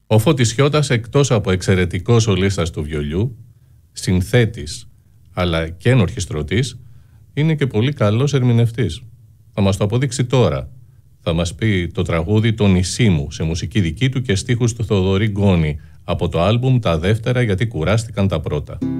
Ο Φώτης Χιώτας, εκτός από εξαιρετικός σολίστας του βιολιού, συνθέτης αλλά και ενορχιστρωτής, είναι και πολύ καλός ερμηνευτής. Θα μας το αποδείξει τώρα. Θα μας πει το τραγούδι «Το νησί μου» σε μουσική δική του και στίχους του Θοδωρή Γκόνη από το άλμπουμ «Τα δεύτερα γιατί κουράστηκαν τα πρώτα».